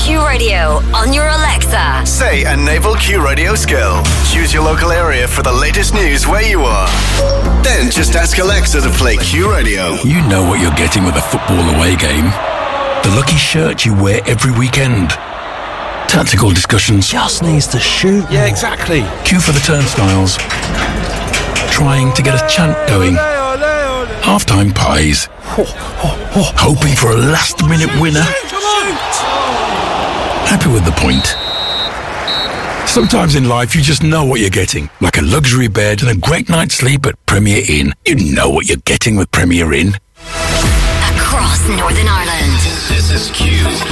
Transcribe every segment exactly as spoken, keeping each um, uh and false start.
Q Radio on your Alexa. Say enable Q Radio skill. Choose your local area for the latest news where you are. Then just ask Alexa to play Q Radio. You know what you're getting with a football away game. The lucky shirt you wear every weekend. Tactical discussions. Just needs to shoot. Yeah, exactly. Queue for the turnstiles. Trying to get a chant going. Half-time pies. Hoping for a last-minute winner. Happy with the point. Sometimes in life you just know what you're getting. Like a luxury bed and a great night's sleep at Premier Inn. You know what you're getting with Premier Inn. Across Northern Ireland. This is Q.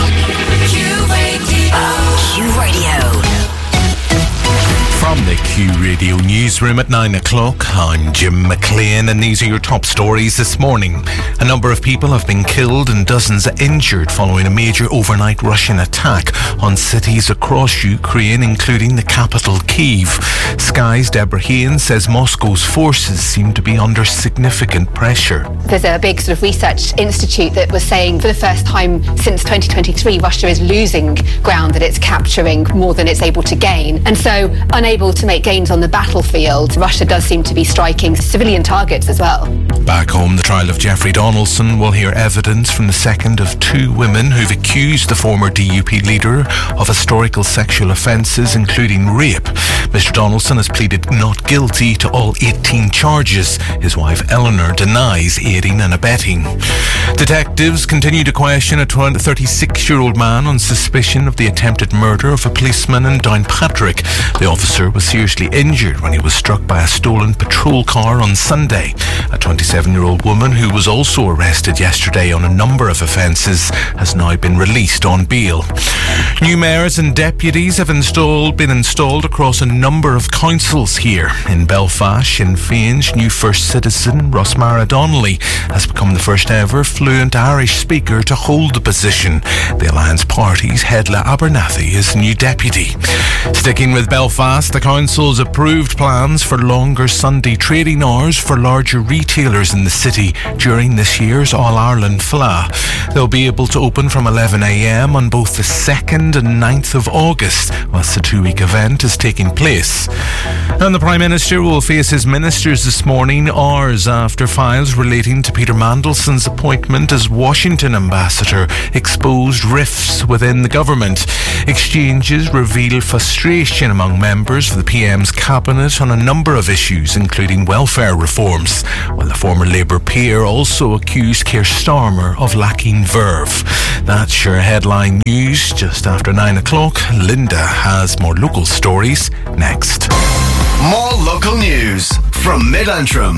Q Radio. Q Radio. From the Q Radio newsroom at nine o'clock, I'm Jim McLean and these are your top stories this morning. A number of people have been killed and dozens injured following a major overnight Russian attack on cities across Ukraine, including the capital Kyiv. Sky's Deborah Haynes says Moscow's forces seem to be under significant pressure. There's a big sort of research institute that was saying for the first time since twenty twenty-three, Russia is losing ground that it's capturing more than it's able to gain. And so unable to make gains on the battlefield, Russia does seem to be striking civilian targets as well. Back home, the trial of Jeffrey Donaldson will hear evidence from the second of two women who've accused the former D U P leader of historical sexual offences, including rape. Mister Donaldson has pleaded not guilty to all eighteen charges. His wife Eleanor denies aiding and abetting. Detectives continue to question a thirty-six-year-old man on suspicion of the attempted murder of a policeman in Downpatrick. The officer was seriously injured when he was struck by a stolen patrol car on Sunday. A twenty-seven-year-old woman who was also arrested yesterday on a number of offences has now been released on bail. New mayors and deputies have installed, been installed across a number of councils here. In Belfast, Sinn Féin's new First Citizen, Rosmara Donnelly, has become the first ever fluent Irish speaker to hold the position. The Alliance Party's Hedla Abernathy is new deputy. Sticking with Belfast, the council's approved plans for longer Sunday trading hours for larger retailers in the city during this year's All-Ireland F L A. They'll be able to open from eleven a m on both the second and ninth of August, whilst the two-week event is taking place. And the Prime Minister will face his ministers this morning, hours after files relating to Peter Mandelson's appointment as Washington ambassador exposed rifts within the government. Exchanges reveal frustration among members of the P M's cabinet on a number of issues, including welfare reforms, while the former Labour peer also accused Keir Starmer of lacking verve. That's your headline news just after nine o'clock. Linda has more local stories next. More local news from Mid-Antrim.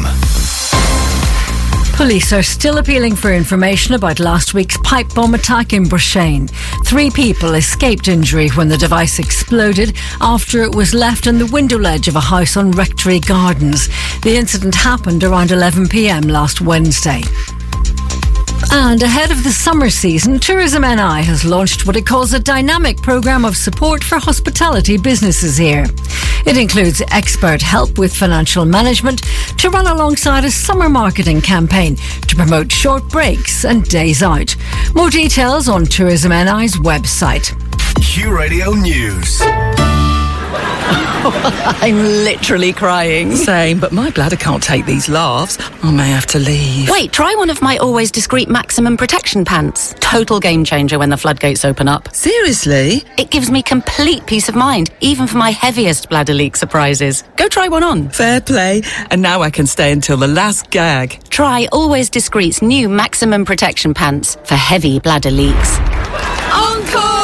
Police are still appealing for information about last week's pipe bomb attack in Broughshane. Three people escaped injury when the device exploded after it was left in the window ledge of a house on Rectory Gardens. The incident happened around eleven p m last Wednesday. And ahead of the summer season, Tourism N I has launched what it calls a dynamic programme of support for hospitality businesses here. It includes expert help with financial management to run alongside a summer marketing campaign to promote short breaks and days out. More details on Tourism N I's website. Q Radio News. I'm literally crying. Same, but my bladder can't take these laughs. I may have to leave. Wait, try one of my always discreet maximum protection pants. Total game changer when the floodgates open up. Seriously? It gives me complete peace of mind, even for my heaviest bladder leak surprises. Go try one on. Fair play. And now I can stay until the last gag. Try Always Discreet's new maximum protection pants for heavy bladder leaks. Encore!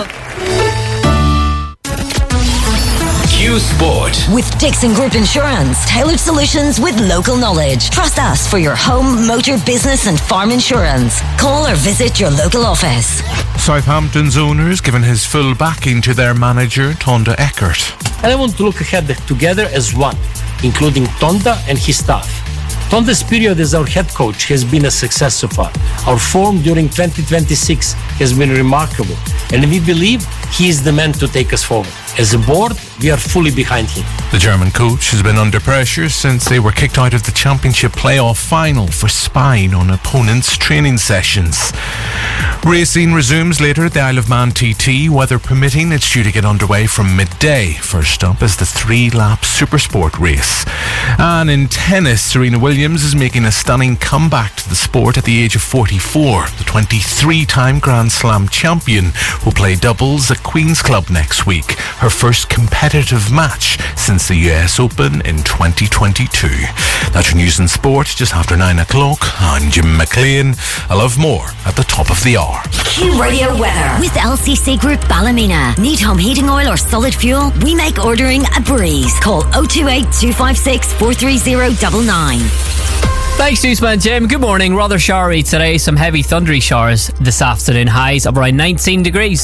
Q Sport. With Dixon Group Insurance, tailored solutions with local knowledge. Trust us for your home, motor, business and farm insurance. Call or visit your local office. Southampton's owner's given his full backing to their manager, Tonda Eckert. And I want to look ahead together as one, including Tonda and his staff. Tonda's period as our head coach has been a success so far. Our form during twenty twenty-six has been remarkable, and we believe he is the man to take us forward. As a board, We are fully behind him. The German coach has been under pressure since they were kicked out of the Championship playoff final for spying on opponents' training sessions. Racing resumes later at the Isle of Man T T. Weather permitting, it's due to get underway from midday. First up is the three-lap Supersport race. And in tennis, Serena Williams is making a stunning comeback to the sport at the age of forty-four. The twenty-three-time Grand Slam champion will play doubles at Queen's Club next week, her first competitive match since the U S Open in twenty twenty-two. That's your news and sport just after nine o'clock. I'm Jim McLean. I'll have more at the top of the hour. Q Radio weather with L C C Group Ballymena. Need home heating oil or solid fuel? We make ordering a breeze. Call oh two eight, two five six, four three zero nine nine. Thanks, Newsman Jim. Good morning. Rather showery today. Some heavy thundery showers this afternoon. Highs of around nineteen degrees.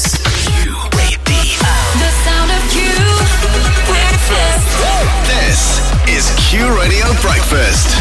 The sound of Q Breakfast. This is Q Radio Breakfast.